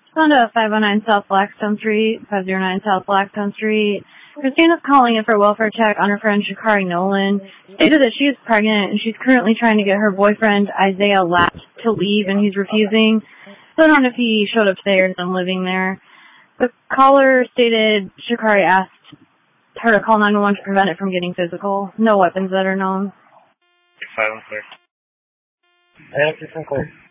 Found a 509 South Blackstone Street, 509 South Blackstone Street. Christina's calling in for a welfare check on her friend Shakari Nolan. Stated that she is pregnant and she's currently trying to get her boyfriend Isaiah Lapp to leave and he's refusing. So I don't know if he showed up today or isn't living there. The caller stated Shakari asked her to call 911 to prevent it from getting physical. No weapons that are known. Silence, sir. I have to